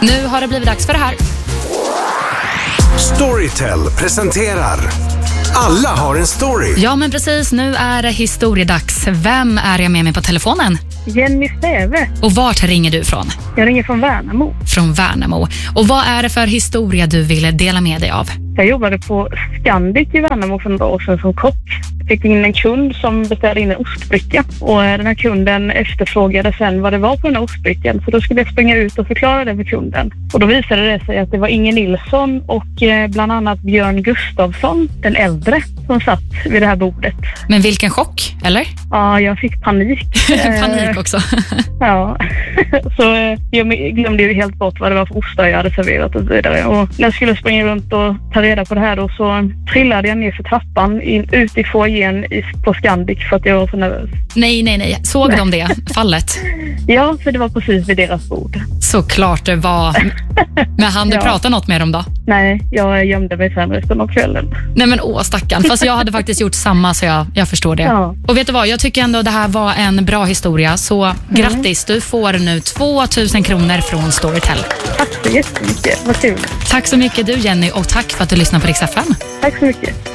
Nu har det blivit dags för det här. Storytel presenterar Alla har en story. Ja, men precis. Nu är det historiedags. Vem är jag med mig på telefonen? Jenny Steve. Och vart ringer du ifrån? Jag ringer från Värnamo. Från Värnamo. Och vad är det för historia du ville dela med dig av? Jag jobbade på Scandic i Värnamo för några år sedan som kock. Fick in en kund som beställde in en ostbricka. Och den här kunden efterfrågade sen vad det var på den här ostbrickan. Så då skulle jag springa ut och förklara det för kunden. Och då visade det sig att det var Inge Nilsson och bland annat Björn Gustafsson, den äldre, som satt vid det här bordet. Men vilken chock, eller? Ja, jag fick panik. Panik också. Ja, så jag glömde ju helt bort vad det var för ostar jag hade serverat och så vidare. Och när jag skulle springa runt och ta reda på det här då, så trillade jag ner för trappan ut i foajén på Scandic för att jag var så nervös. Nej. Såg de det fallet? Ja, för det var precis vid deras bord. Såklart det var. Men hann du prata något med dem då? Nej, jag gömde mig sen resten av kvällen. Nej men stackarn. Fast jag hade faktiskt gjort samma, så jag förstår det. Ja. Och vet du vad, jag tycker ändå det här var en bra historia. Så grattis, du får nu 2000 kronor från Storytel. Tack så jättemycket, vad kul. Tack så mycket du Jenny, och tack för att du lyssnar på Rix FM. Tack så mycket.